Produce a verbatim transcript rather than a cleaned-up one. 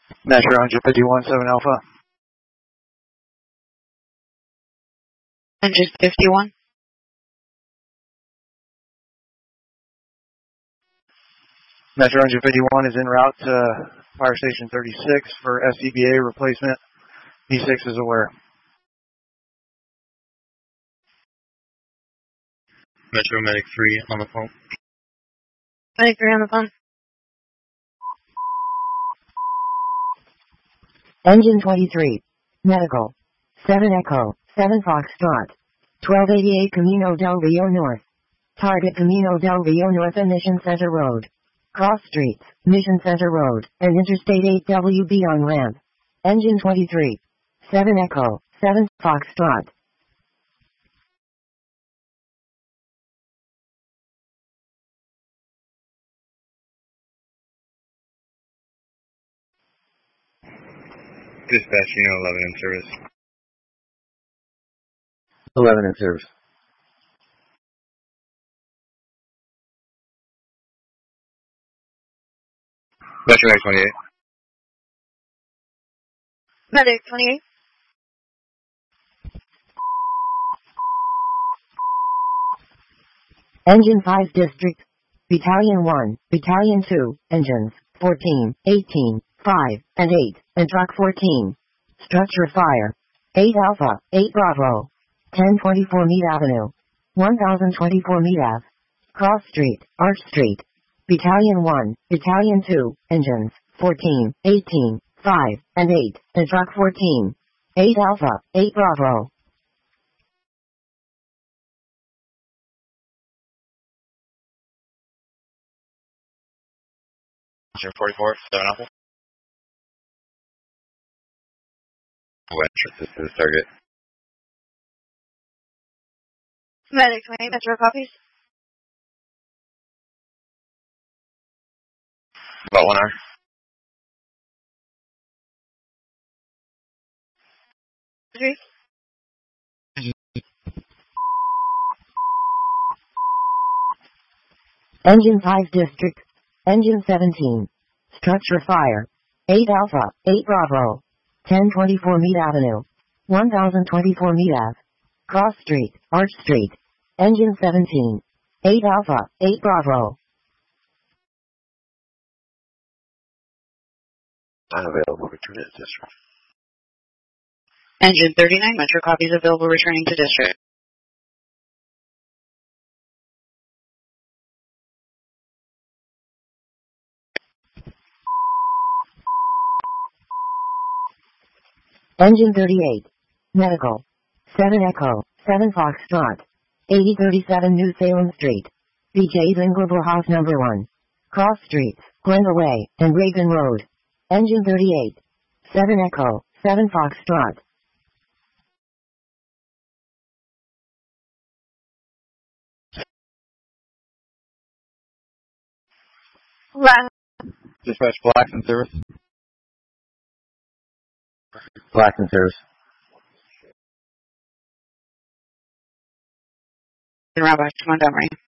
Metro one fifty-one, seven Alpha. Engine fifty-one. Metro one fifty-one is en route to Fire Station thirty-six for S C B A replacement. B six is aware. Metro Medic three on the phone. Medic three on the phone. Engine twenty-three. Medical. seven Echo, seven Foxtrot. twelve eighty-eight Camino del Rio North. Target Camino del Rio North and Mission Center Road. Cross Streets, Mission Center Road, and Interstate eight W B on ramp. Engine twenty-three. seven Echo, seven Foxtrot. Dispatching eleven in service. eleven in service. Metro Medic twenty-eight. Medic twenty-eight. Engine five District. Battalion one, Battalion two, Engines fourteen, eighteen, five, and eight, and Truck fourteen. Structure fire. eight Alpha, eight Bravo. ten twenty-four Meade Avenue. one thousand twenty-four Meade Ave. Cross Street, Arch Street. Battalion one, Battalion two, Engines fourteen, eighteen, five, and eight, and Truck fourteen. eight Alpha, eight Bravo. Metro forty-four, seven Alpha. West, this is the target. Medic twenty-eight. Metro copies. About one hour. Three. Engine five District. Engine seventeen. Structure fire. eight Alpha, eight Bravo. ten twenty-four Meade Avenue. one thousand twenty-four Meade Ave. Cross Street, Arch Street. Engine seventeen. eight Alpha, eight Bravo. Unavailable, return to district. Engine thirty-nine. Metro copies available returning to district. Engine thirty-eight. Medical. seven Echo, seven Foxtrot. eighty thirty-seven New Salem Street. B J's Inglewood House number one. Cross Streets, Glendale Way, and Reagan Road. Engine thirty-eight. seven Echo, seven Foxtrot. Last. Dispatch Blacks in service. Blacks in service. Route back to Montgomery.